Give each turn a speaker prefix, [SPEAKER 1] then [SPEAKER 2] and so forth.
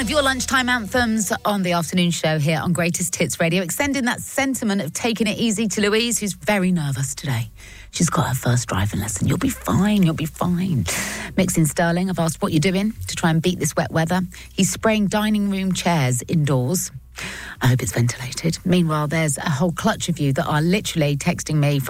[SPEAKER 1] of your lunchtime anthems on the afternoon show here on Greatest Hits Radio, extending that sentiment of taking it easy to Louise, who's very nervous today. She's got her first driving lesson. You'll be fine, you'll be fine. Mixing Sterling, I've asked what you're doing to try and beat this wet weather. He's spraying dining room chairs indoors. I hope it's ventilated. Meanwhile, there's a whole clutch of you that are literally texting me from